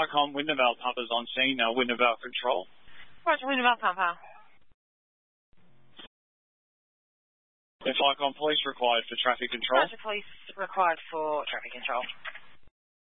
Vicom, Wintervale pumpers on scene, Wintervale Control. Roger, Wintervale pumper. Vicom, police required for traffic control. Roger, police required for traffic control.